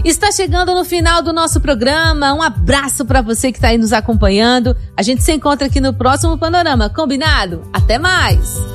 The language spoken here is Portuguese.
Está chegando no final do nosso programa. Um abraço para você que está aí nos acompanhando. A gente se encontra aqui no próximo Panorama. Combinado? Até mais!